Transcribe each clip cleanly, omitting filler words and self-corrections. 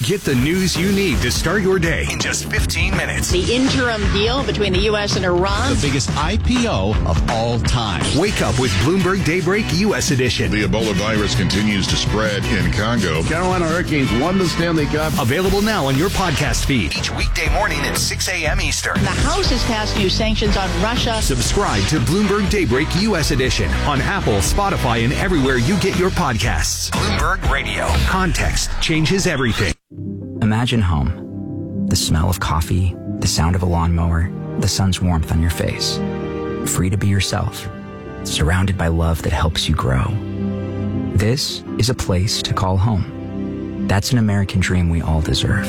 Get the news you need to start your day in just 15 minutes. The interim deal between the U.S. and Iran. The biggest IPO of all time. Wake up with Bloomberg Daybreak U.S. edition. The Ebola virus continues to spread in Congo. Carolina Hurricanes won the Stanley Cup. Available now on your podcast feed. Each weekday morning at 6 a.m. Eastern. The House has passed new sanctions on Russia. Subscribe to Bloomberg Daybreak U.S. edition on Apple, Spotify, and everywhere you get your podcasts. Bloomberg Radio. Context changes everything. Imagine home. The smell of coffee, the sound of a lawnmower, the sun's warmth on your face. Free to be yourself. Surrounded by love that helps you grow. This is a place to call home. That's an American dream we all deserve.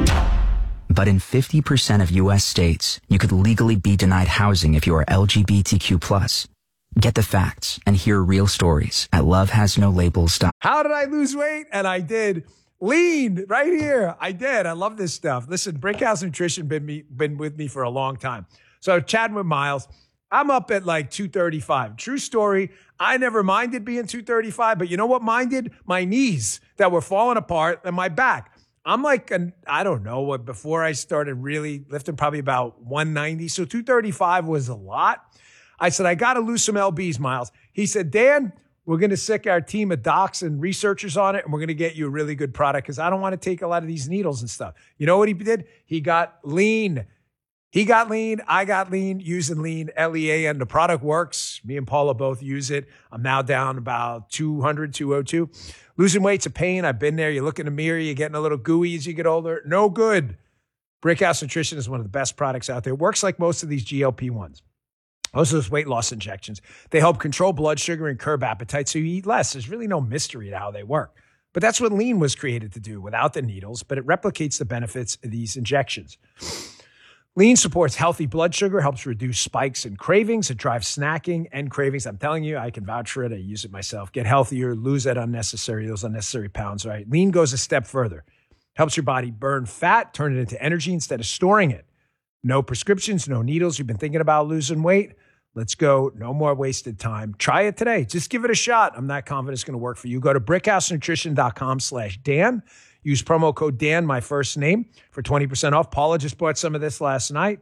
But in 50% of U.S. states, you could legally be denied housing if you are LGBTQ+. Get the facts and hear real stories at lovehasnolabels.com. How did I lose weight? And I did. Lean right here. I did. I love this stuff. Listen, Brickhouse Nutrition been with me for a long time. So chatting with Miles, I'm up at like 235. True story. I never minded being 235, but you know what minded? My knees that were falling apart and my back. I'm like, I don't know what, before I started really lifting, probably about 190. So 235 was a lot. I said, I got to lose some LBs, Miles. He said, Dan, we're going to sick our team of docs and researchers on it, and we're going to get you a really good product because I don't want to take a lot of these needles and stuff. You know what he did? He got lean. He got lean. I got lean using lean, LEA, and the product works. Me and Paula both use it. I'm now down about 200, 202. Losing weight's a pain. I've been there. You look in the mirror, you're getting a little gooey as you get older. No good. Brickhouse Nutrition is one of the best products out there. It works like most of these GLP-1s. Most of those weight loss injections, they help control blood sugar and curb appetite so you eat less. There's really no mystery to how they work. But that's what lean was created to do without the needles, but it replicates the benefits of these injections. Lean supports healthy blood sugar, helps reduce spikes and cravings. It drives snacking and cravings. I'm telling you, I can vouch for it. I use it myself. Get healthier, lose those unnecessary pounds, right? Lean goes a step further. Helps your body burn fat, turn it into energy instead of storing it. No prescriptions, no needles. You've been thinking about losing weight? Let's go. No more wasted time. Try it today. Just give it a shot. I'm not confident it's going to work for you. Go to brickhousenutrition.com/Dan. Use promo code Dan, my first name, for 20% off. Paula just bought some of this last night.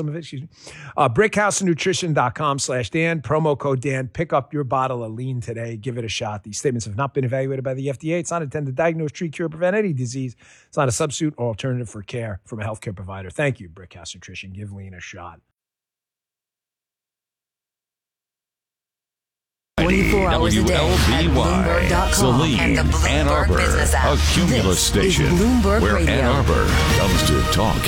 Brickhousenutrition.com/Dan. Promo code Dan. Pick up your bottle of lean today. Give it a shot. These statements have not been evaluated by the FDA. It's not intended to diagnose, treat, cure, prevent any disease. It's not a substitute or alternative for care from a healthcare provider. Thank you, Brickhouse Nutrition. Give lean a shot. 24 hours a day at Bloomberg.com Saline, and the Bloomberg Ann Arbor, Business app. a Cumulus This station is Bloomberg where Radio. Ann Arbor comes to talk.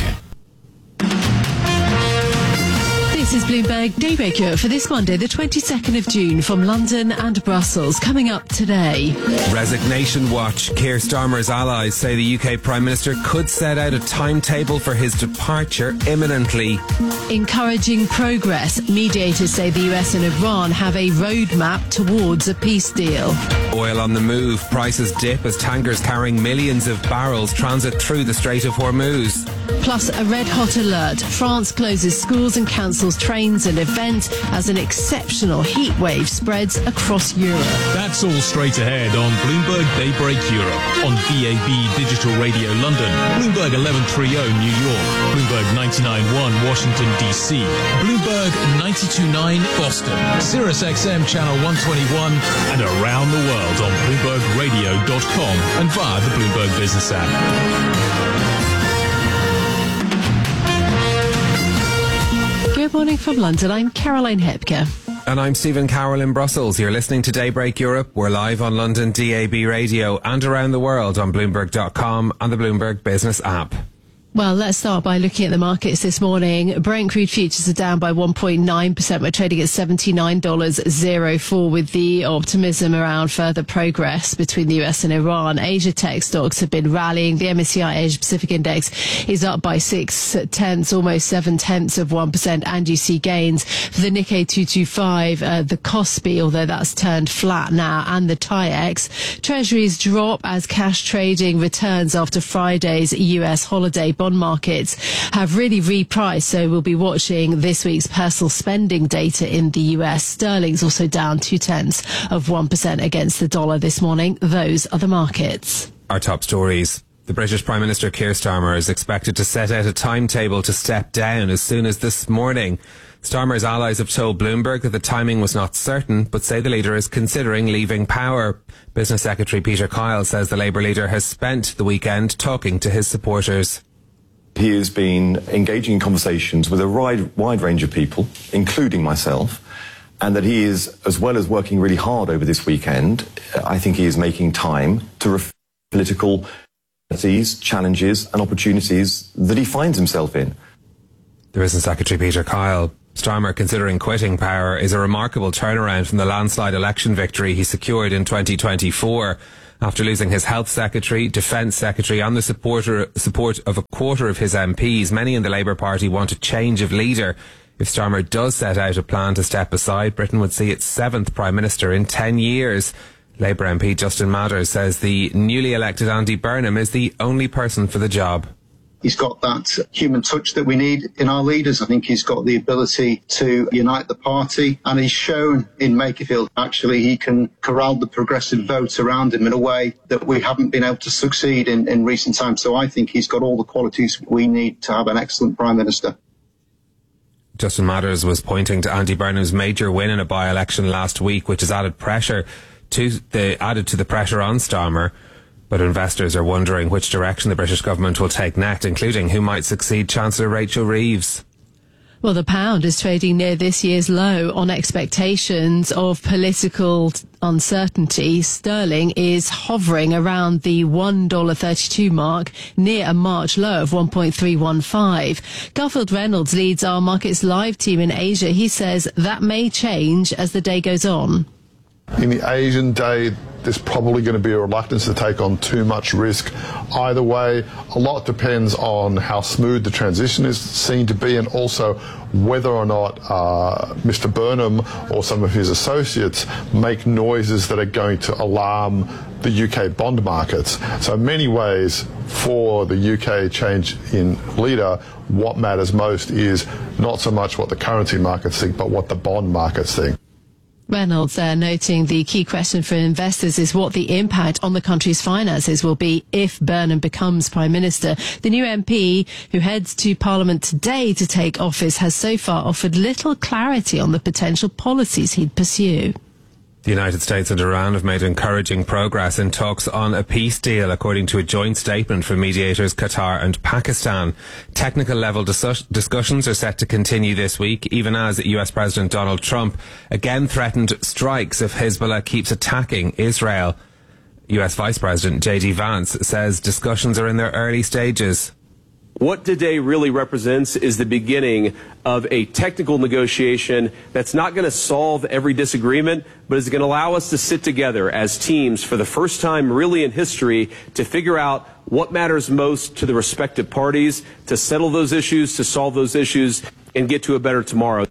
This is Bloomberg Daybreak Europe for this Monday, the 22nd of June, from London and Brussels. Coming up today. Resignation watch. Keir Starmer's allies say the UK Prime Minister could set out a timetable for his departure imminently. Encouraging progress. Mediators say the US and Iran have a roadmap towards a peace deal. Oil on the move. Prices dip as tankers carrying millions of barrels transit through the Strait of Hormuz. Plus, a red-hot alert. France closes schools and cancels trains and events as an exceptional heat wave spreads across Europe. That's all straight ahead on Bloomberg Daybreak Europe on DAB Digital Radio London, Bloomberg 1130 New York, Bloomberg 99.1 Washington DC, Bloomberg 92.9 Boston, Sirius XM Channel 121, and around the world on BloombergRadio.com and via the Bloomberg Business app. Good morning from London. I'm Caroline Hepker. And I'm Stephen Carroll in Brussels. You're listening to Daybreak Europe. We're live on London DAB Radio and around the world on Bloomberg.com and the Bloomberg Business app. Well, let's start by looking at the markets this morning. Brent crude futures are down by 1.9%. We're trading at $79.04 with the optimism around further progress between the US and Iran. Asia tech stocks have been rallying. The MSCI Asia Pacific Index is up by 0.6, almost 0.7%. And you see gains for the Nikkei 225, the Kospi, although that's turned flat now, and the TAIEX. Treasuries drop as cash trading returns after Friday's US holiday. Bond markets have really repriced, so we'll be watching this week's personal spending data in the US. Sterling's also down 0.2% against the dollar this morning. Those are the markets. Our top stories. The British Prime Minister Keir Starmer is expected to set out a timetable to step down as soon as this morning. Starmer's allies have told Bloomberg that the timing was not certain, but say the leader is considering leaving power. Business Secretary Peter Kyle says the Labour leader has spent the weekend talking to his supporters. He has been engaging in conversations with a wide range of people, including myself, and that he is, as well as working really hard over this weekend, I think he is making time to reflect political challenges and opportunities that he finds himself in. The Business Secretary Peter Kyle. Starmer considering quitting power is a remarkable turnaround from the landslide election victory he secured in 2024. After losing his health secretary, defence secretary and the support of a quarter of his MPs, many in the Labour Party want a change of leader. If Starmer does set out a plan to step aside, Britain would see its 7th Prime Minister in 10 years. Labour MP Justin Matters says the newly elected Andy Burnham is the only person for the job. He's got that human touch that we need in our leaders. I think he's got the ability to unite the party, and he's shown in Makerfield actually he can corral the progressive vote around him in a way that we haven't been able to succeed in recent times. So I think he's got all the qualities we need to have an excellent Prime Minister. Justin Matters was pointing to Andy Burnham's major win in a by-election last week, which has added to the pressure on Starmer. But investors are wondering which direction the British government will take next, including who might succeed Chancellor Rachel Reeves. Well, the pound is trading near this year's low on expectations of political uncertainty. Sterling is hovering around the $1.32 mark, near a March low of 1.315. Garfield Reynolds leads our Markets Live team in Asia. He says that may change as the day goes on. In the Asian day, there's probably going to be a reluctance to take on too much risk. Either way, a lot depends on how smooth the transition is seen to be, and also whether or not Mr. Burnham or some of his associates make noises that are going to alarm the UK bond markets. So in many ways, for the UK change in leader, what matters most is not so much what the currency markets think, but what the bond markets think. Reynolds there noting the key question for investors is what the impact on the country's finances will be if Burnham becomes Prime Minister. The new MP, who heads to Parliament today to take office, has so far offered little clarity on the potential policies he'd pursue. The United States and Iran have made encouraging progress in talks on a peace deal, according to a joint statement from mediators Qatar and Pakistan. Technical level discussions are set to continue this week, even as US President Donald Trump again threatened strikes if Hezbollah keeps attacking Israel. US Vice President J.D. Vance says discussions are in their early stages. What today really represents is the beginning of a technical negotiation that's not going to solve every disagreement, but is going to allow us to sit together as teams for the first time really in history to figure out what matters most to the respective parties, to settle those issues, to solve those issues, and get to a better tomorrow.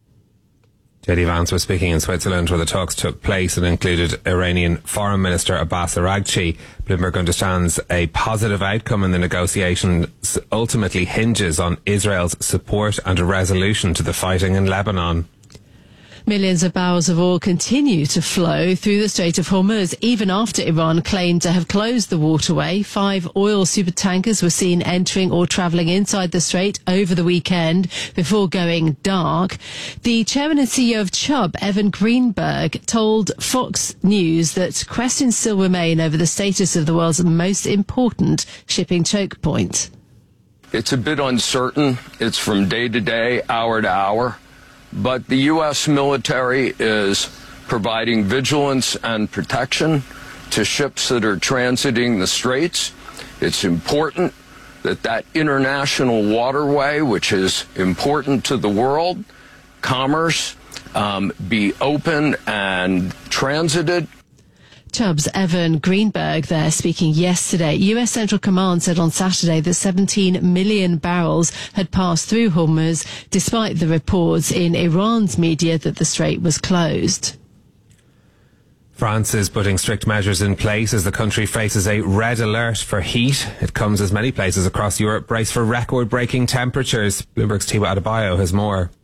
J.D. Vance was speaking in Switzerland, where the talks took place and included Iranian Foreign Minister Abbas Araghchi. Bloomberg understands a positive outcome in the negotiations ultimately hinges on Israel's support and a resolution to the fighting in Lebanon. Millions of barrels of oil continue to flow through the Strait of Hormuz, even after Iran claimed to have closed the waterway. 5 oil supertankers were seen entering or travelling inside the strait over the weekend before going dark. The chairman and CEO of Chubb, Evan Greenberg, told Fox News that questions still remain over the status of the world's most important shipping choke point. It's a bit uncertain. It's from day to day, hour to hour. But the U.S. military is providing vigilance and protection to ships that are transiting the straits. It's important that that international waterway, which is important to the world, commerce, be open and transited. Chubb's Evan Greenberg there speaking yesterday. US Central Command said on Saturday that 17 million barrels had passed through Hormuz, despite the reports in Iran's media that the strait was closed. France is putting strict measures in place as the country faces a red alert for heat. It comes as many places across Europe brace for record-breaking temperatures. Bloomberg's Tiwa Adebayo has more.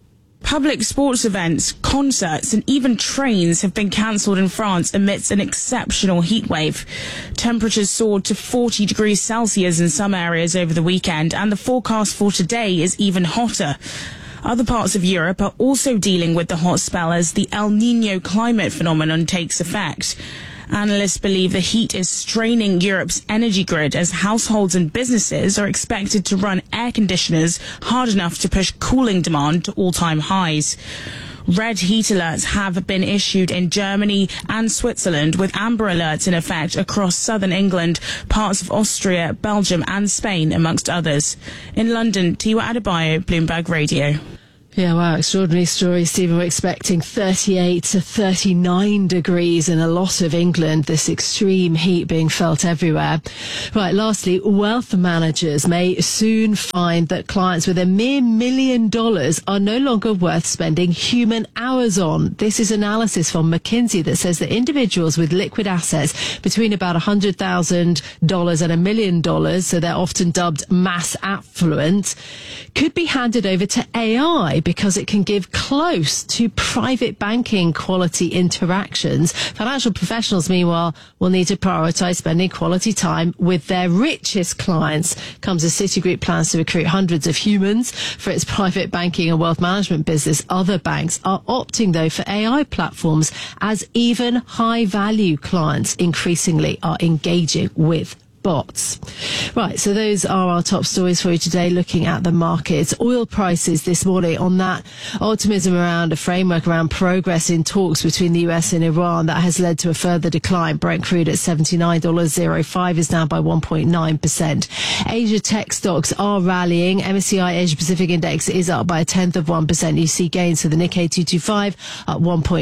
Public sports events, concerts and even trains have been cancelled in France amidst an exceptional heat wave. Temperatures soared to 40 degrees Celsius in some areas over the weekend, and the forecast for today is even hotter. Other parts of Europe are also dealing with the hot spell as the El Niño climate phenomenon takes effect. Analysts believe the heat is straining Europe's energy grid as households and businesses are expected to run air conditioners hard enough to push cooling demand to all-time highs. Red heat alerts have been issued in Germany and Switzerland, with amber alerts in effect across southern England, parts of Austria, Belgium and Spain, amongst others. In London, Tiwa Adebayo, Bloomberg Radio. Yeah, wow, extraordinary story, Stephen. We're expecting 38 to 39 degrees in a lot of England, this extreme heat being felt everywhere. Right, lastly, wealth managers may soon find that clients with a mere $1 million are no longer worth spending human hours on. This is analysis from McKinsey that says that individuals with liquid assets between about $100,000 and $1 million, so they're often dubbed mass affluent, could be handed over to AI because it can give close to private banking quality interactions. Financial professionals, meanwhile, will need to prioritise spending quality time with their richest clients. Comes as Citigroup plans to recruit hundreds of humans for its private banking and wealth management business. Other banks are opting, though, for AI platforms as even high-value clients increasingly are engaging with bots. Right, so those are our top stories for you today, looking at the markets. Oil prices this morning on that optimism around a framework around progress in talks between the US and Iran that has led to a further decline. Brent crude at $79.05 is down by 1.9%. Asia tech stocks are rallying. MSCI Asia Pacific Index is up by 0.1%. You see gains for the Nikkei 225 up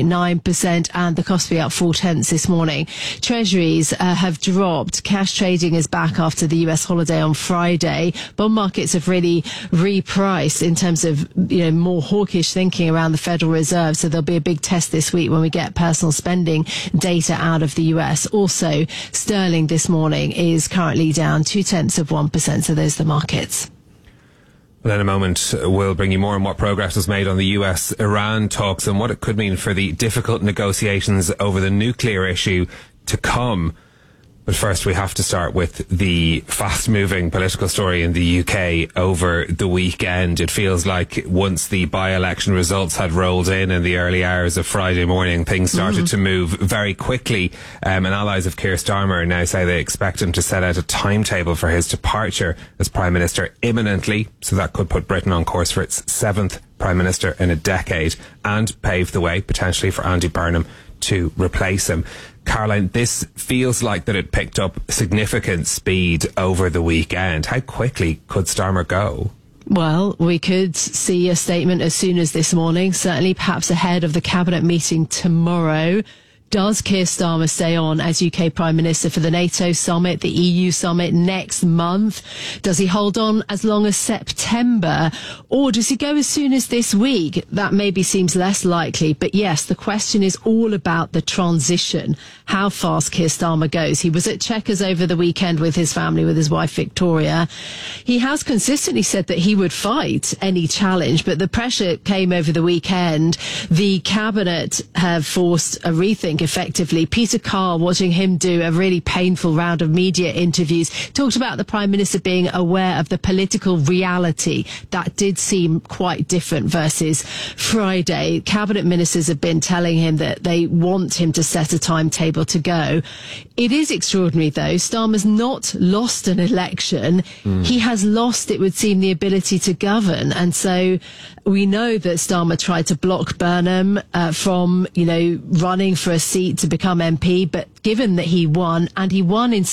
1.9% and the Kospi up 0.4 this morning. Treasuries have dropped. Cash trading is back after the US holiday on Friday. Bond markets have really repriced in terms of, more hawkish thinking around the Federal Reserve. So there'll be a big test this week when we get personal spending data out of the US. Also, sterling this morning is currently down 0.2%. So those are the markets. Well, in a moment, we'll bring you more on what progress was made on the US-Iran talks and what it could mean for the difficult negotiations over the nuclear issue to come. But first, we have to start with the fast-moving political story in the UK over the weekend. It feels like once the by-election results had rolled in the early hours of Friday morning, things started to move very quickly. And allies of Keir Starmer now say they expect him to set out a timetable for his departure as Prime Minister imminently. So that could put Britain on course for its 7th Prime Minister in a decade and pave the way, potentially, for Andy Burnham to replace him. Caroline, this feels like that it picked up significant speed over the weekend. How quickly could Starmer go? Well, we could see a statement as soon as this morning, certainly perhaps ahead of the cabinet meeting tomorrow. Does Keir Starmer stay on as UK Prime Minister for the NATO summit, the EU summit next month? Does he hold on as long as September? Or does he go as soon as this week? That maybe seems less likely. But yes, the question is all about the transition, how fast Keir Starmer goes. He was at Chequers over the weekend with his family, with his wife Victoria. He has consistently said that he would fight any challenge, but the pressure came over the weekend. The cabinet have forced a rethink effectively. Peter Carr, watching him do a really painful round of media interviews, talked about the Prime Minister being aware of the political reality. That did seem quite different versus Friday. Cabinet ministers have been telling him that they want him to set a timetable to go. It is extraordinary, though. Starmer's not lost an election. He has lost, it would seem, the ability to govern. And so we know that Starmer tried to block Burnham from, running for a seat to become MP, but given that he won, and he won in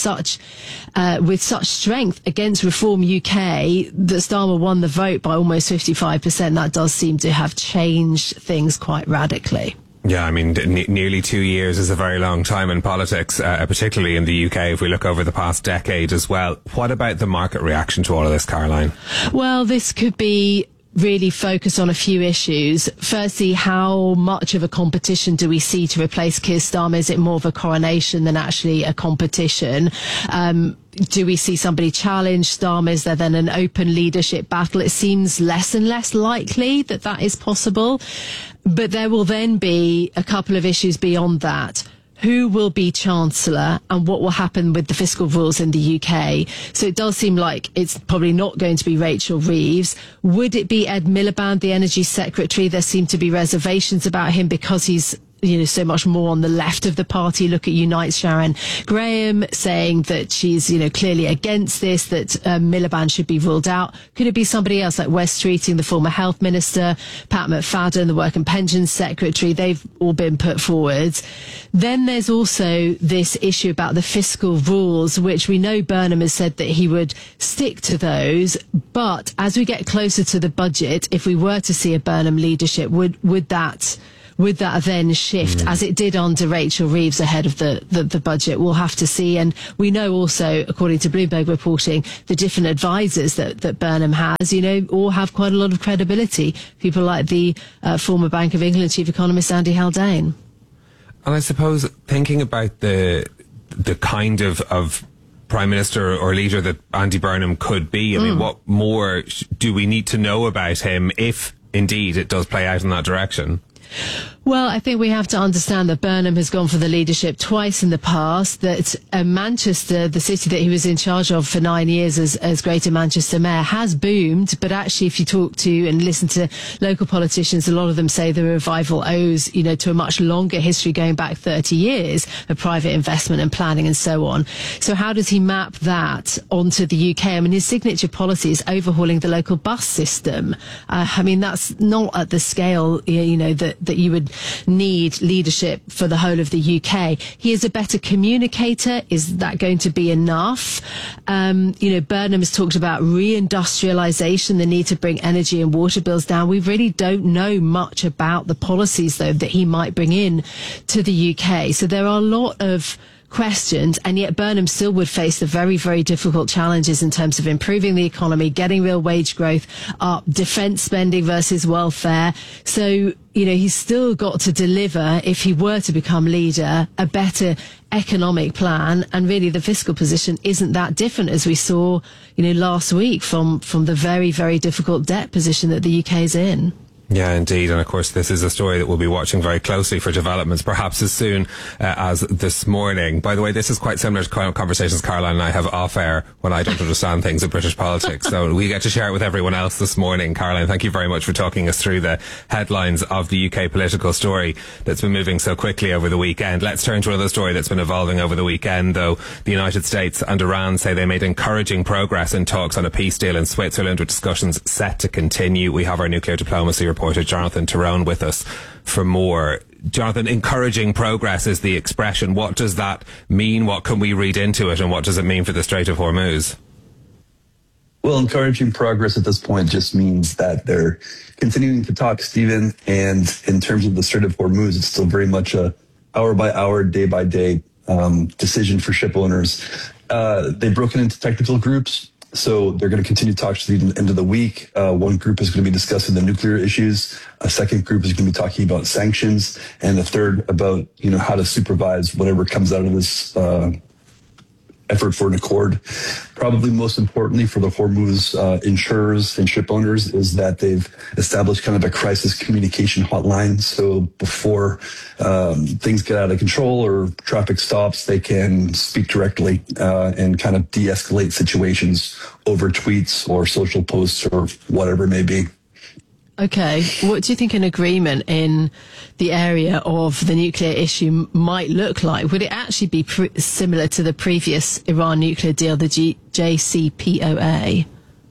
with such strength against Reform UK, that Starmer won the vote by almost 55%, that does seem to have changed things quite radically. Yeah, I mean, nearly 2 years is a very long time in politics, particularly in the UK, if we look over the past decade as well. What about the market reaction to all of this, Caroline? Well, this could be really focus on a few issues. Firstly, how much of a competition do we see to replace Keir Starmer? Is it more of a coronation than actually a competition? Do we see somebody challenge Starmer? Is there then an open leadership battle? It seems less and less likely that that is possible. But there will then be a couple of issues beyond that. Who will be Chancellor and what will happen with the fiscal rules in the UK? So it does seem like it's probably not going to be Rachel Reeves. Would it be Ed Miliband, the Energy Secretary? There seem to be reservations about him because he's so much more on the left of the party. Look at Unite Sharon Graham saying that she's, clearly against this, that Miliband should be ruled out. Could it be somebody else like Wes Streeting, the former health minister, Pat McFadden, the Work and Pensions Secretary? They've all been put forward. Then there's also this issue about the fiscal rules, which we know Burnham has said that he would stick to those. But as we get closer to the budget, if we were to see a Burnham leadership, would that then shift as it did under Rachel Reeves ahead of the budget? We'll have to see. And we know also, according to Bloomberg reporting, the different advisors that Burnham has, all have quite a lot of credibility. People like the former Bank of England chief economist Andy Haldane. And I suppose thinking about the kind of Prime Minister or leader that Andy Burnham could be, I mean, what more do we need to know about him if indeed it does play out in that direction? Well, I think we have to understand that Burnham has gone for the leadership twice in the past, that Manchester, the city that he was in charge of for 9 years as Greater Manchester Mayor, has boomed. But actually, if you talk to and listen to local politicians, a lot of them say the revival owes, to a much longer history going back 30 years of private investment and planning and so on. So how does he map that onto the UK? I mean, his signature policy is overhauling the local bus system. That's not at the scale, that you would need leadership for the whole of the UK. He is a better communicator. Is that going to be enough? Burnham has talked about reindustrialisation, the need to bring energy and water bills down. We really don't know much about the policies, though, that he might bring in to the UK. So there are a lot of questions, and yet Burnham still would face the very, very difficult challenges in terms of improving the economy, getting real wage growth up, defence spending versus welfare. So, he's still got to deliver, if he were to become leader, a better economic plan. And really the fiscal position isn't that different, as we saw, last week from the very, very difficult debt position that the UK is in. Yeah, indeed. And of course, this is a story that we'll be watching very closely for developments, perhaps as soon as this morning. By the way, this is quite similar to conversations Caroline and I have off air when I don't understand things in British politics. So we get to share it with everyone else this morning. Caroline, thank you very much for talking us through the headlines of the UK political story that's been moving so quickly over the weekend. Let's turn to another story that's been evolving over the weekend, though. The United States and Iran say they made encouraging progress in talks on a peace deal in Switzerland, with discussions set to continue. We have our nuclear diplomacy reporter Jonathan Tyrone with us for more. Jonathan, encouraging progress is the expression. What does that mean? What can we read into it, and what does it mean for the Strait of Hormuz? Well, encouraging progress at this point just means that they're continuing to talk, Stephen, and in terms of the Strait of Hormuz, it's still very much a hour by hour, day by day decision for ship owners. They've broken into technical groups. So they're going to continue talks to the end of the week. One group is going to be discussing the nuclear issues. A second group is going to be talking about sanctions, and the third about, how to supervise whatever comes out of this effort for an accord. Probably most importantly for the Hormuz insurers and ship owners is that they've established kind of a crisis communication hotline. So before things get out of control or traffic stops, they can speak directly and kind of de-escalate situations over tweets or social posts or whatever it may be. Okay. What do you think an agreement in the area of the nuclear issue might look like? Would it actually be similar to the previous Iran nuclear deal, the JCPOA?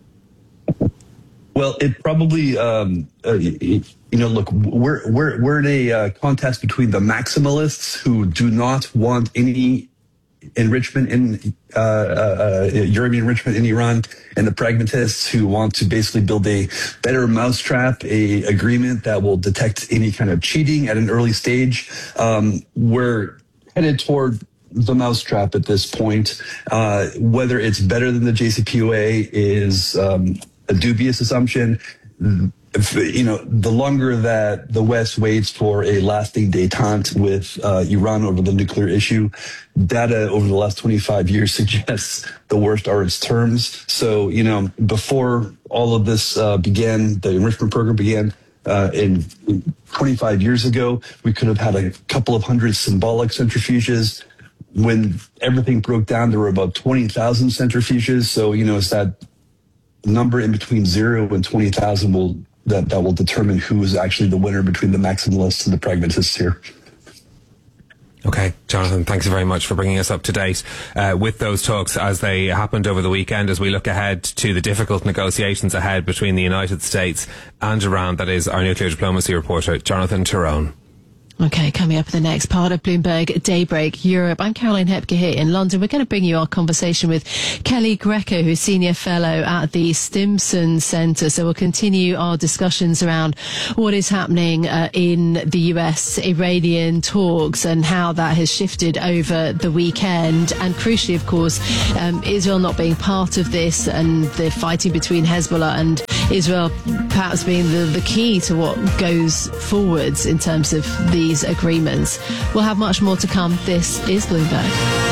Well, it probably, look, we're in a contest between the maximalists who do not want any enrichment in uranium enrichment in Iran, and the pragmatists who want to basically build a better mousetrap, a agreement that will detect any kind of cheating at an early stage. We're headed toward the mousetrap at this point. Whether it's better than the JCPOA is a dubious assumption. the longer that the West waits for a lasting détente with Iran over the nuclear issue, data over the last 25 years suggests the worst are its terms. So, before all of this began, the enrichment program began in 25 years ago, we could have had a couple of hundred symbolic centrifuges. When everything broke down, there were about 20,000 centrifuges. So, it's that number in between 0 and 20,000 that will determine who is actually the winner between the maximalists and the pragmatists here. Okay, Jonathan, thanks very much for bringing us up to date with those talks as they happened over the weekend, as we look ahead to the difficult negotiations ahead between the United States and Iran. That is our nuclear diplomacy reporter, Jonathan Tyrone. Okay, coming up in the next part of Bloomberg Daybreak Europe, I'm Caroline Hepker here in London. We're going to bring you our conversation with Kelly Greco, who's Senior Fellow at the Stimson Centre. So we'll continue our discussions around what is happening in the US-Iranian talks and how that has shifted over the weekend. And crucially, of course, Israel not being part of this and the fighting between Hezbollah and Israel perhaps being the key to what goes forwards in terms of these agreements. We'll have much more to come. This is Bloomberg.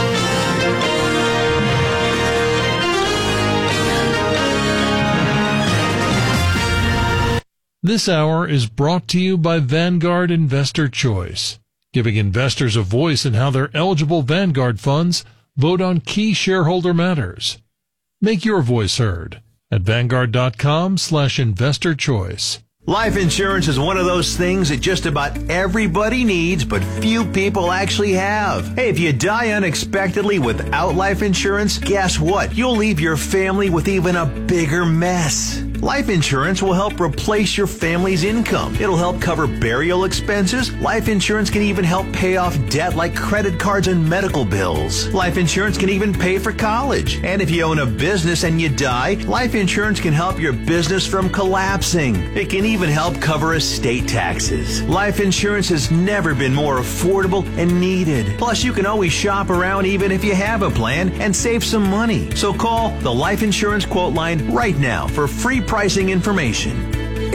This hour is brought to you by Vanguard Investor Choice, giving investors a voice in how their eligible Vanguard funds vote on key shareholder matters. Make your voice heard at Vanguard.com/investor choice. Life insurance is one of those things that just about everybody needs, but few people actually have. Hey, if you die unexpectedly without life insurance, guess what? You'll leave your family with even a bigger mess. Life insurance will help replace your family's income. It'll help cover burial expenses. Life insurance can even help pay off debt like credit cards and medical bills. Life insurance can even pay for college. And if you own a business and you die, life insurance can help your business from collapsing. It can even help cover estate taxes. Life insurance has never been more affordable and needed. Plus, you can always shop around even if you have a plan and save some money. So call the Life Insurance Quote Line right now for free pricing information.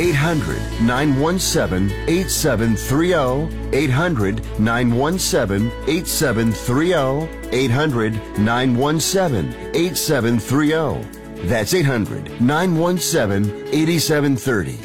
800-917-8730. 800-917-8730. 800-917-8730. That's 800-917-8730.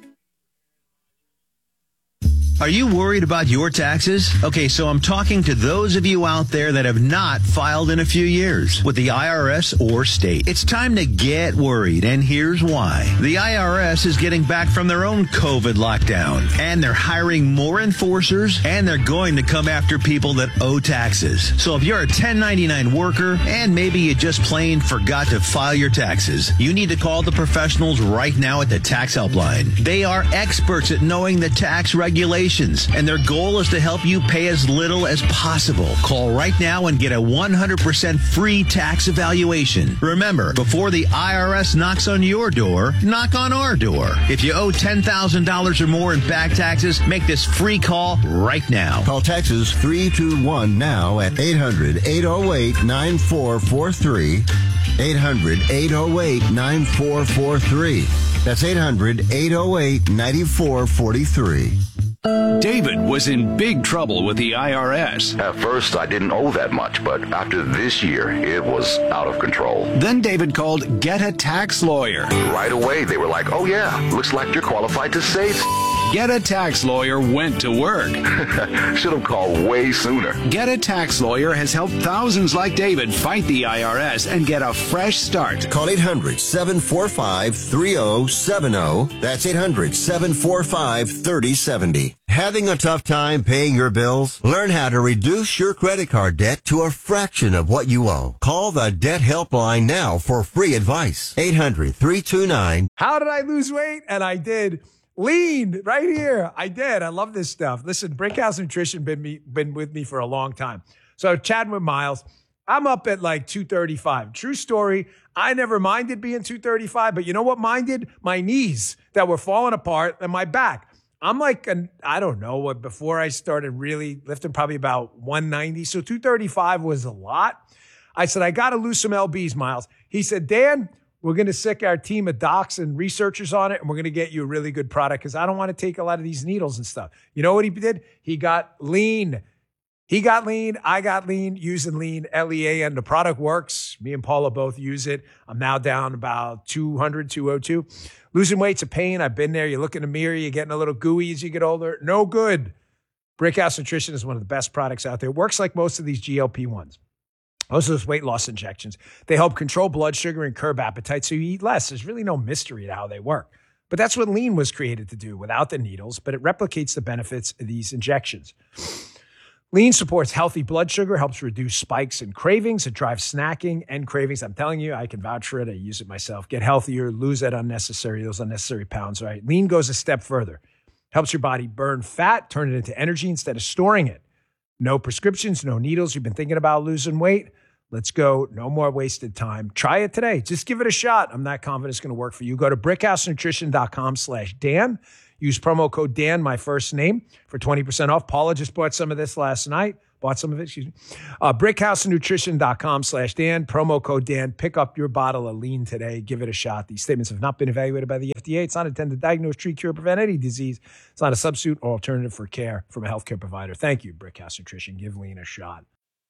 Are you worried about your taxes? Okay, so I'm talking to those of you out there that have not filed in a few years with the IRS or state. It's time to get worried, and here's why. The IRS is getting back from their own COVID lockdown, and they're hiring more enforcers, and they're going to come after people that owe taxes. So if you're a 1099 worker, and maybe you just plain forgot to file your taxes, you need to call the professionals right now at the Tax Helpline. They are experts at knowing the tax regulations, and their goal is to help you pay as little as possible. Call right now and get a 100% free tax evaluation. Remember, before the IRS knocks on your door, knock on our door. If you owe $10,000 or more in back taxes, make this free call right now. Call Texas 321 now at 800-808-9443. 800-808-9443. That's 800-808-9443. David was in big trouble with the IRS. At first, I didn't owe that much, but after this year, it was out of control. Then David called Get a Tax Lawyer. Right away, they were like, oh yeah, looks like you're qualified to save. Get a Tax Lawyer went to work. Should have called way sooner. Get a Tax Lawyer has helped thousands like David fight the IRS and get a fresh start. Call 800-745-3070. That's 800-745-3070. Having a tough time paying your bills? Learn how to reduce your credit card debt to a fraction of what you owe. Call the Debt Helpline now for free advice. 800-329. How did I lose weight? And I did. Lean right here. I did. I love this stuff. Listen, Brinkhouse Nutrition been with me for a long time. So chatting with Miles, I'm up at like 235. True story. I never minded being 235, but you know what minded? My knees that were falling apart and my back. I'm like, I don't know what, before I started really lifting, probably about 190. So 235 was a lot. I said, I got to lose some LBs, Miles. He said, Dan, We're going to sick our team of docs and researchers on it, and we're going to get you a really good product because I don't want to take a lot of these needles and stuff. You know what he did? He got lean. He got lean. I got lean using lean, L-E-A-N. The product works. Me and Paula both use it. I'm now down about 200, 202. Losing weight's a pain. I've been there. You look in the mirror, you're getting a little gooey as you get older. No good. Brickhouse Nutrition is one of the best products out there. It works like most of these GLP-1s. Most of those weight loss injections. They help control blood sugar and curb appetite so you eat less. There's really no mystery to how they work. But that's what lean was created to do without the needles, but it replicates the benefits of these injections. Lean supports healthy blood sugar, helps reduce spikes and cravings. It drives snacking and cravings. I'm telling you, I can vouch for it. I use it myself. Get healthier, lose those unnecessary pounds, right? Lean goes a step further. Helps your body burn fat, turn it into energy instead of storing it. No prescriptions, no needles. You've been thinking about losing weight? Let's go. No more wasted time. Try it today. Just give it a shot. I'm not confident it's going to work for you. Go to brickhousenutrition.com/Dan. Use promo code Dan, my first name, for 20% off. Paula just bought some of this last night. brickhousenutrition.com/Dan. Promo code Dan. Pick up your bottle of lean today. Give it a shot. These statements have not been evaluated by the FDA. It's not intended to diagnose, treat, cure, prevent any disease. It's not a substitute or alternative for care from a healthcare provider. Thank you, Brickhouse Nutrition. Give lean a shot.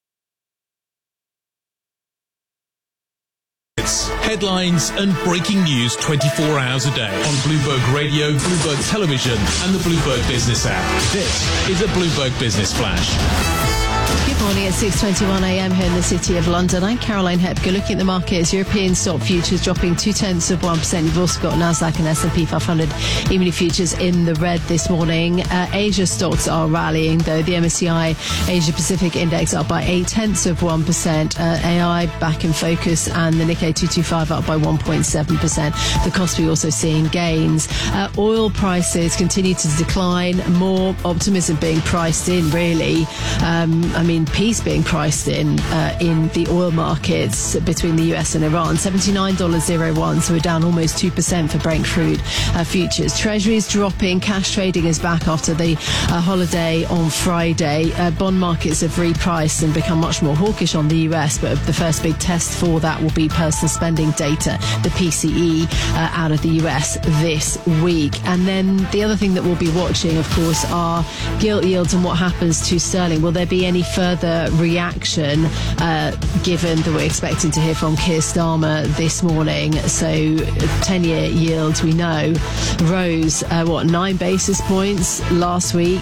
Headlines and breaking news 24 hours a day on Bloomberg Radio, Bloomberg Television, and the Bloomberg Business app. This is a Bloomberg Business Flash. Good morning at 6:21 a.m. here in the City of London. I'm Caroline Hepker. Looking at the markets, European stock futures dropping 0.2%. You've also got Nasdaq and S&P 500 E-mini futures in the red this morning. Asia stocks are rallying, though. The MSCI Asia Pacific Index up by 0.8%. AI back in focus, and the Nikkei 225 up by 1.7%. The Kospi also seeing gains. Oil prices continue to decline. More optimism being priced in, really. Peace being priced in the oil markets between the US and Iran. $79.01, so we're down almost 2% for Brent crude futures. Treasuries dropping. Cash trading is back after the holiday on Friday. Bond markets have repriced and become much more hawkish on the US, but the first big test for that will be personal spending data, the PCE, out of the US this week. And then the other thing that we'll be watching, of course, are gilt yields and what happens to sterling. Will there be any further reaction given that we're expecting to hear from Keir Starmer this morning? So 10-year yields, we know, rose 9 basis points last week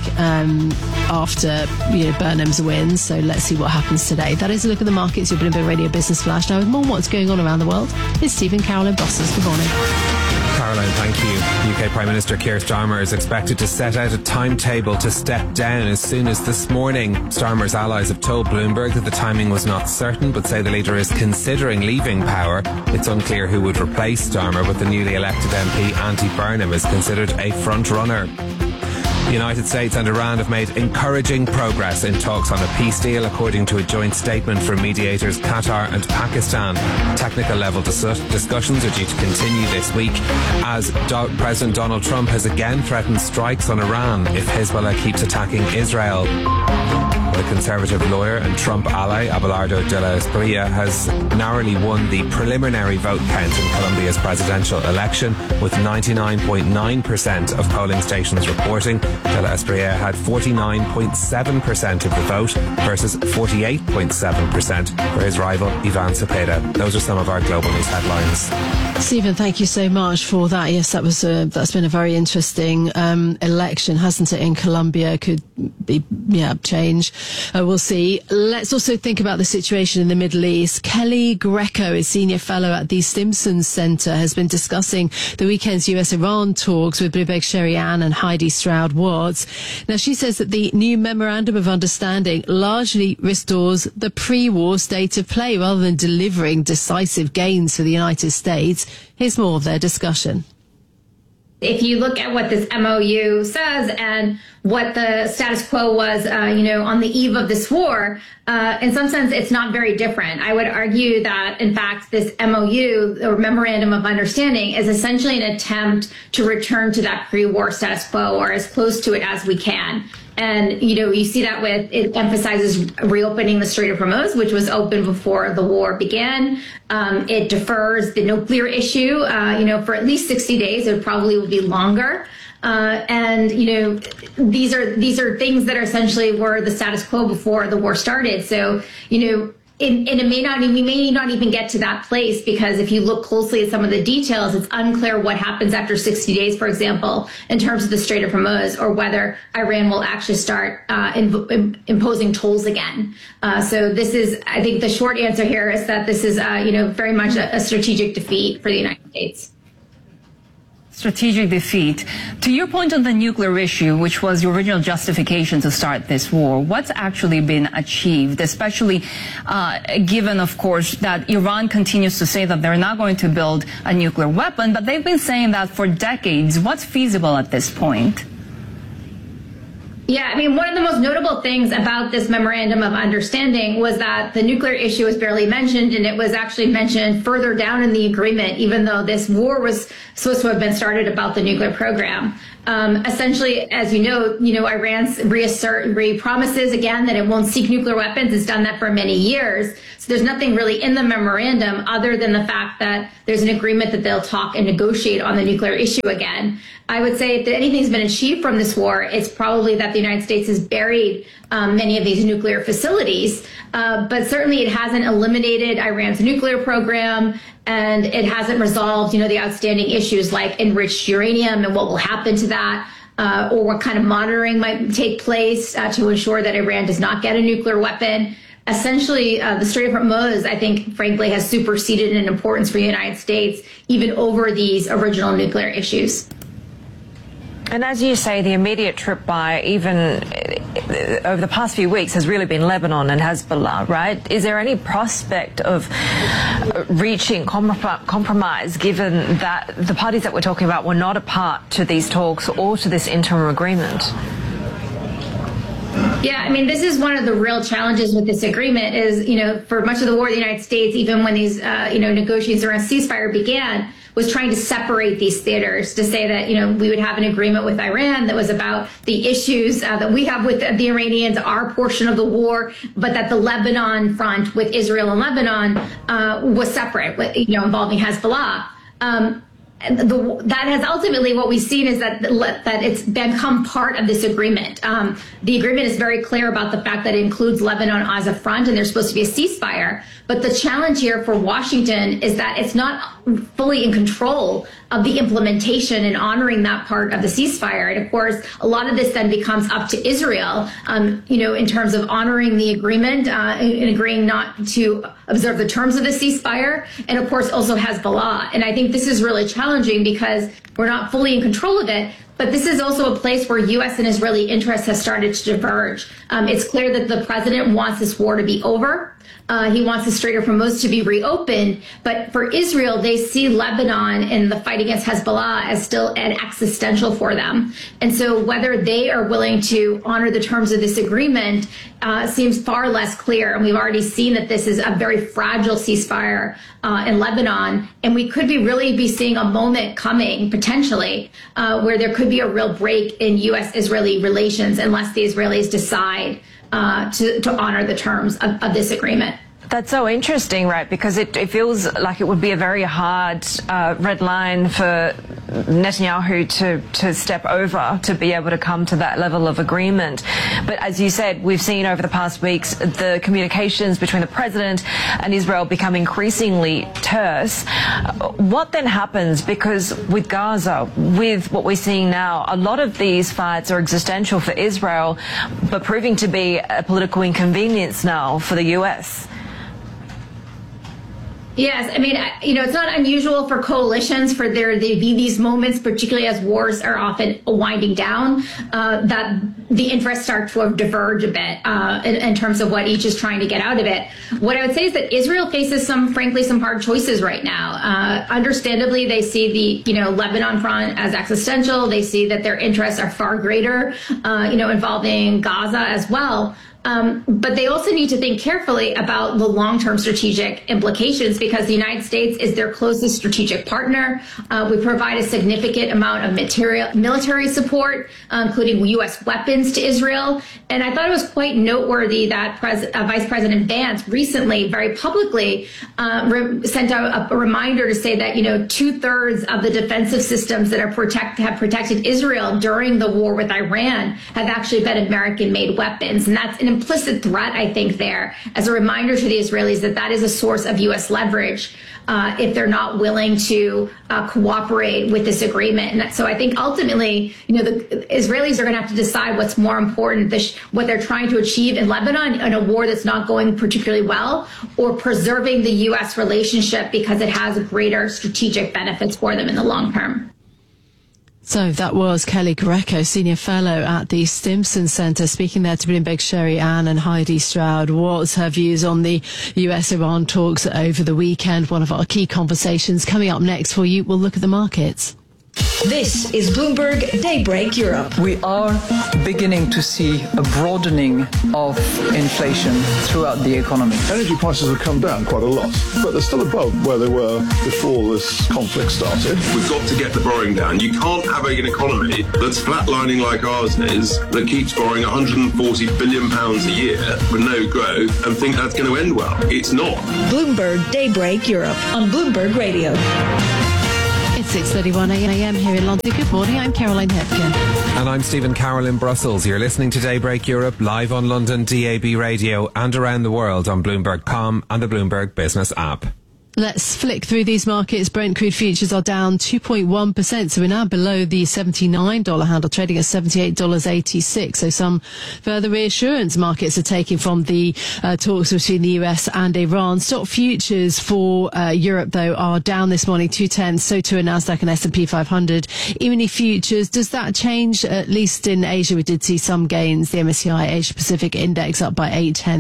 after Burnham's win. So let's see what happens today. That is a look at the markets. Your Bloomberg Radio Business Flash. Now with more what's going on around the world is Stephen Caroline Bosses. Good morning. Caroline, thank you. UK Prime Minister Keir Starmer is expected to set out a timetable to step down as soon as this morning. Starmer's allies have told Bloomberg that the timing was not certain, but say the leader is considering leaving power. It's unclear who would replace Starmer, but the newly elected MP, Andy Burnham, is considered a front-runner. The United States and Iran have made encouraging progress in talks on a peace deal, according to a joint statement from mediators Qatar and Pakistan. Technical level discussions are due to continue this week as President Donald Trump has again threatened strikes on Iran if Hezbollah keeps attacking Israel. The Conservative lawyer and Trump ally Abelardo de la Espriella has narrowly won the preliminary vote count in Colombia's presidential election, with 99.9% of polling stations reporting. De la Espriella had 49.7% of the vote versus 48.7% for his rival Ivan Cepeda. Those are some of our global news headlines. Stephen, thank you so much for that. Yes, that's been a very interesting election, hasn't it, in Colombia? Could be change. We'll see. Let's also think about the situation in the Middle East. Kelly Greco, a senior fellow at the Stimson Center, has been discussing the weekend's US-Iran talks with Bloomberg Sherry Ann and Heidi Stroud-Watts. Now, she says that the new memorandum of understanding largely restores the pre-war state of play rather than delivering decisive gains for the United States. Here's more of their discussion. If you look at what this MOU says and what the status quo was, on the eve of this war, in some sense, it's not very different. I would argue that, in fact, this MOU, or Memorandum of Understanding, is essentially an attempt to return to that pre-war status quo, or as close to it as we can. And, you see that it emphasizes reopening the Strait of Hormuz, which was open before the war began. It defers the nuclear issue, for at least 60 days. It probably will be longer. And these are things that are essentially were the status quo before the war started. So, and we may not even get to that place, because if you look closely at some of the details, it's unclear what happens after 60 days, for example, in terms of the Strait of Hormuz, or whether Iran will actually start imposing tolls again. So this is, I think the short answer here is that this is, very much a strategic defeat for the United States. Strategic defeat. To your point on the nuclear issue, which was the original justification to start this war, what's actually been achieved, especially given, of course, that Iran continues to say that they're not going to build a nuclear weapon, but they've been saying that for decades. What's feasible at this point? Yeah, one of the most notable things about this memorandum of understanding was that the nuclear issue was barely mentioned, and it was actually mentioned further down in the agreement, even though this war was supposed to have been started about the nuclear program. Essentially, as you know, Iran promises again that it won't seek nuclear weapons. It's done that for many years. So there's nothing really in the memorandum other than the fact that there's an agreement that they'll talk and negotiate on the nuclear issue again. I would say if anything's been achieved from this war, it's probably that the United States has buried many of these nuclear facilities. But certainly it hasn't eliminated Iran's nuclear program, and it hasn't resolved, the outstanding issues like enriched uranium and what will happen to that, or what kind of monitoring might take place to ensure that Iran does not get a nuclear weapon. Essentially, the Strait of Hormuz, I think, frankly, has superseded in importance for the United States, even over these original nuclear issues. And as you say, the immediate trip by, even over the past few weeks, has really been Lebanon and Hezbollah, right? Is there any prospect of reaching compromise, given that the parties that we're talking about were not a part to these talks or to this interim agreement? Yeah, this is one of the real challenges with this agreement is, for much of the war, the United States, even when these, negotiations around ceasefire began, was trying to separate these theaters to say that, we would have an agreement with Iran that was about the issues that we have with the Iranians, our portion of the war, but that the Lebanon front with Israel and Lebanon was separate, involving Hezbollah. That has ultimately what we've seen is that it's become part of this agreement. The agreement is very clear about the fact that it includes Lebanon as a front, and there's supposed to be a ceasefire. But the challenge here for Washington is that it's not fully in control of the implementation and honoring that part of the ceasefire. And of course, a lot of this then becomes up to Israel, in terms of honoring the agreement and agreeing not to observe the terms of the ceasefire. And of course, also Hezbollah. And I think this is really challenging because we're not fully in control of it. But this is also a place where U.S. and Israeli interests have started to diverge. It's clear that the president wants this war to be over. He wants the Strait of Hormuz to be reopened. But for Israel, they see Lebanon and the fight against Hezbollah as still an existential for them. And so whether they are willing to honor the terms of this agreement seems far less clear. And we've already seen that this is a very fragile ceasefire in Lebanon. And we could really be seeing a moment coming, potentially, where there could be a real break in U.S.-Israeli relations unless the Israelis decide to honor the terms of this agreement. That's so interesting, right? Because it feels like it would be a very hard red line for Netanyahu to step over to be able to come to that level of agreement. But as you said, we've seen over the past weeks the communications between the president and Israel become increasingly terse. What then happens? Because with Gaza, with what we're seeing now, a lot of these fights are existential for Israel, but proving to be a political inconvenience now for the U.S. Yes, it's not unusual for coalitions for there to be these moments, particularly as wars are often winding down, that the interests start to diverge a bit in terms of what each is trying to get out of it. What I would say is that Israel faces some hard choices right now. Understandably, they see the Lebanon front as existential. They see that their interests are far greater, involving Gaza as well. But they also need to think carefully about the long-term strategic implications, because the United States is their closest strategic partner. We provide a significant amount of military support, including U.S. weapons to Israel. And I thought it was quite noteworthy that Vice President Vance recently, very publicly, sent out a reminder to say that, 2/3 of the defensive systems that have protected Israel during the war with Iran have actually been American-made weapons. And that's an implicit threat, I think, there, as a reminder to the Israelis that is a source of U.S. leverage if they're not willing to cooperate with this agreement. And so I think ultimately, the Israelis are going to have to decide what's more important, what they're trying to achieve in Lebanon in a war that's not going particularly well, or preserving the U.S. relationship because it has greater strategic benefits for them in the long term. So that was Kelly Greco, Senior Fellow at the Stimson Center, speaking there to Bloomberg Sherry Ann and Heidi Stroud. What's her views on the US-Iran talks over the weekend? One of our key conversations coming up next for you. We'll look at the markets. This is Bloomberg Daybreak Europe. We are beginning to see a broadening of inflation throughout the economy. Energy prices have come down quite a lot, but they're still above where they were before this conflict started. We've got to get the borrowing down. You can't have an economy that's flatlining like ours is, that keeps borrowing £140 billion a year with no growth, and think that's going to end well. It's not. Bloomberg Daybreak Europe on Bloomberg Radio. It's 6:31 a.m. here in London. Good morning, I'm Caroline Hepkin. And I'm Stephen Carroll in Brussels. You're listening to Daybreak Europe live on London DAB radio and around the world on Bloomberg.com and the Bloomberg Business app. Let's flick through these markets. Brent crude futures are down 2.1%, so we're now below the $79 handle, trading at $78.86. So some further reassurance markets are taking from the talks between the US and Iran. Stock futures for Europe, though, are down this morning 0.2. So too are Nasdaq and S&P 500. E-mini futures, does that change? At least in Asia, we did see some gains. The MSCI Asia Pacific Index up by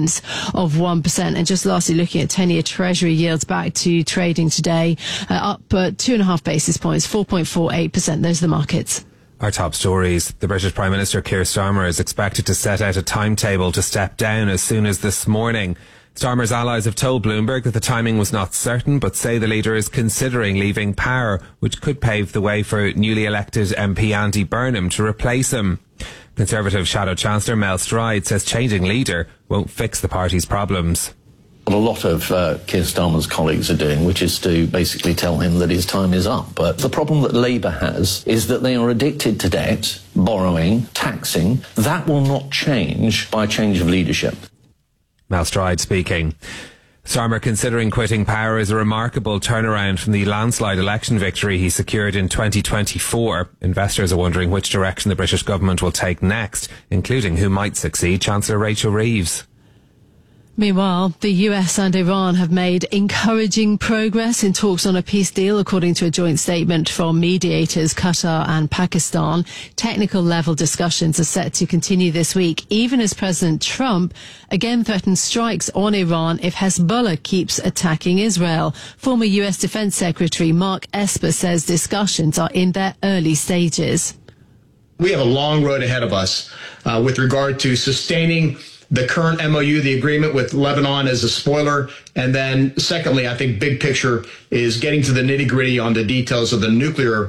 0.8%. And just lastly, looking at 10-year Treasury yields back to trading today, up 2.5 basis points, 4.48%. Those are the markets. Our top stories. The British Prime Minister Keir Starmer is expected to set out a timetable to step down as soon as this morning. Starmer's allies have told Bloomberg that the timing was not certain, but say the leader is considering leaving power, which could pave the way for newly elected MP Andy Burnham to replace him. Conservative Shadow Chancellor Mel Stride says changing leader won't fix the party's problems. What a lot of Keir Starmer's colleagues are doing, which is to basically tell him that his time is up. But the problem that Labour has is that they are addicted to debt, borrowing, taxing. That will not change by a change of leadership. Mel Stride speaking. Starmer considering quitting power is a remarkable turnaround from the landslide election victory he secured in 2024. Investors are wondering which direction the British government will take next, including who might succeed Chancellor Rachel Reeves. Meanwhile, the US and Iran have made encouraging progress in talks on a peace deal, according to a joint statement from mediators Qatar and Pakistan. Technical level discussions are set to continue this week, even as President Trump again threatens strikes on Iran if Hezbollah keeps attacking Israel. Former US Defense Secretary Mark Esper says discussions are in their early stages. We have a long road ahead of us with regard to sustaining the current MOU, the agreement with Lebanon, as a spoiler. And then secondly, I think big picture is getting to the nitty gritty on the details of the nuclear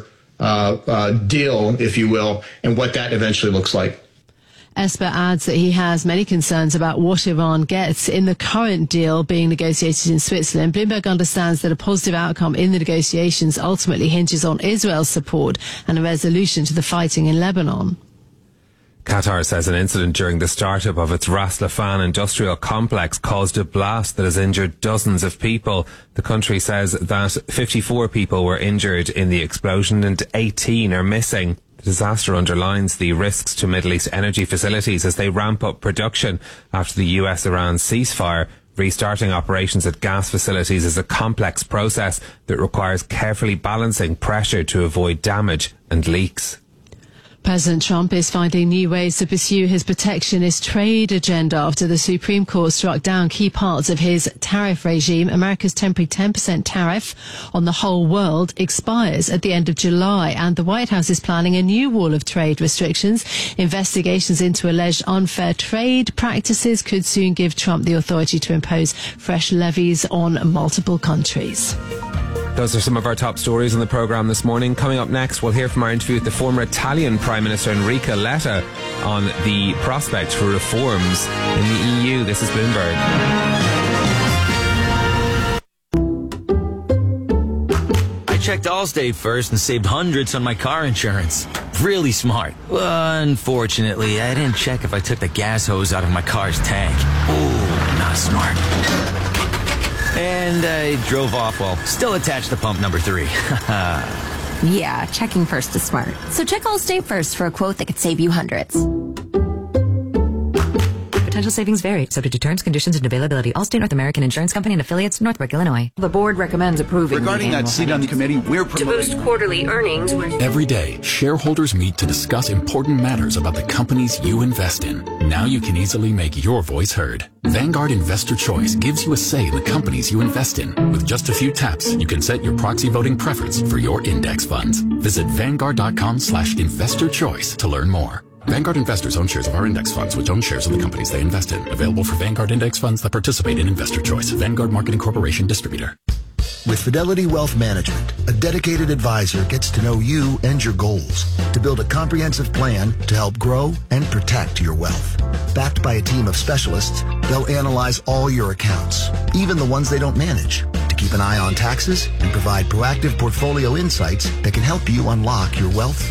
deal, if you will, and what that eventually looks like. Esper adds that he has many concerns about what Iran gets in the current deal being negotiated in Switzerland. Bloomberg understands that a positive outcome in the negotiations ultimately hinges on Israel's support and a resolution to the fighting in Lebanon. Qatar says an incident during the startup of its Ras Laffan industrial complex caused a blast that has injured dozens of people. The country says that 54 people were injured in the explosion and 18 are missing. The disaster underlines the risks to Middle East energy facilities as they ramp up production after the US-Iran ceasefire. Restarting operations at gas facilities is a complex process that requires carefully balancing pressure to avoid damage and leaks. President Trump is finding new ways to pursue his protectionist trade agenda after the Supreme Court struck down key parts of his tariff regime. America's temporary 10% tariff on the whole world expires at the end of July, and the White House is planning a new wall of trade restrictions. Investigations into alleged unfair trade practices could soon give Trump the authority to impose fresh levies on multiple countries. Those are some of our top stories on the programme this morning. Coming up next, we'll hear from our interview with the former Italian Prime Minister Enrico Letta on the prospect for reforms in the EU. This is Bloomberg. I checked Allstate first and saved hundreds on my car insurance. Really smart. Unfortunately, I didn't check if I took the gas hose out of my car's tank. Ooh, not smart. And I drove off while still attached to pump number 3. Yeah, checking first is smart. So check Allstate first for a quote that could save you hundreds. Potential savings vary, subject to terms, conditions, and availability. Allstate North American Insurance Company and affiliates, Northbrook, Illinois. The board recommends approving. Regarding that seat on the committee, we're promoting to boost quarterly earnings. Every day, shareholders meet to discuss important matters about the companies you invest in. Now you can easily make your voice heard. Vanguard Investor Choice gives you a say in the companies you invest in. With just a few taps, you can set your proxy voting preference for your index funds. Visit Vanguard.com/investor choice to learn more. Vanguard investors own shares of our index funds, which own shares of the companies they invest in. Available for Vanguard index funds that participate in Investor Choice. Vanguard Marketing Corporation Distributor. With Fidelity Wealth Management, a dedicated advisor gets to know you and your goals to build a comprehensive plan to help grow and protect your wealth. Backed by a team of specialists, they'll analyze all your accounts, even the ones they don't manage, to keep an eye on taxes and provide proactive portfolio insights that can help you unlock your wealth